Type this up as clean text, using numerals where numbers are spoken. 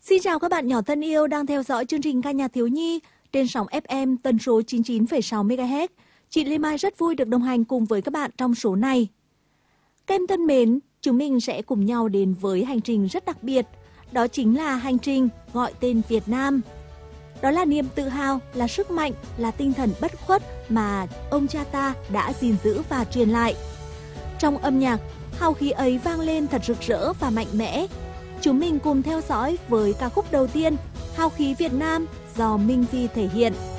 Xin chào các bạn nhỏ thân yêu đang theo dõi chương trình ca nhạc thiếu nhi trên sóng FM tần số 99,6 MHz. Chị Lê Mai rất vui được đồng hành cùng với các bạn trong số này. Các em thân mến, chúng mình sẽ cùng nhau đến với hành trình rất đặc biệt. Đó chính là hành trình gọi tên Việt Nam. Đó là niềm tự hào, là sức mạnh, là tinh thần bất khuất mà ông cha ta đã gìn giữ và truyền lại. Trong âm nhạc, hào khí ấy vang lên thật rực rỡ và mạnh mẽ. Chúng mình cùng theo dõi với ca khúc đầu tiên, Hào khí Việt Nam do Minh Vi thể hiện.